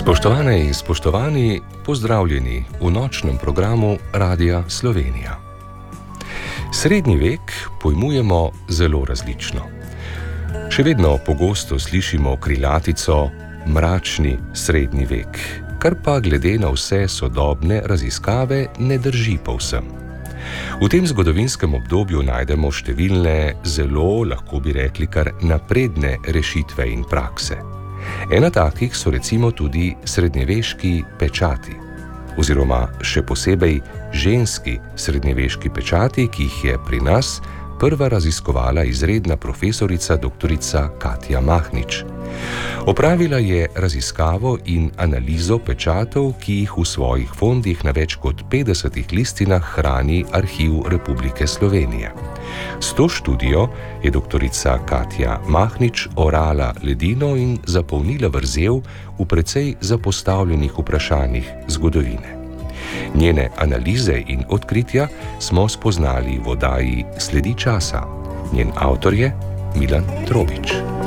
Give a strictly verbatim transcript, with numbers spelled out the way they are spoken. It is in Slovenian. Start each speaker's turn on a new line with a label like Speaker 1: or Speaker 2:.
Speaker 1: Spoštovane in spoštovani, pozdravljeni v nočnem programu Radia Slovenija. Srednji vek pojmujemo zelo različno. Še vedno pogosto slišimo krilatico mračni srednji vek, kar pa glede na vse sodobne raziskave ne drži povsem. V tem zgodovinskem obdobju najdemo številne zelo, lahko bi rekli, kar napredne rešitve in prakse. Ena takih so recimo tudi srednjeveški pečati, oziroma še posebej ženski srednjeveški pečati, ki jih je pri nas prva raziskovala izredna profesorica doktorica Katja Mahnič. Opravila je raziskavo in analizo pečatov, ki jih v svojih fondih na več kot petdesetih listinah hrani Arhiv Republike Slovenije. S to študijo je doktorica Katja Mahnič orala ledino in zapolnila vrzel v precej zapostavljenih vprašanjih zgodovine. Njene analize in odkritja smo spoznali v oddaji Sledi časa. Njen avtor je Milan Trobič.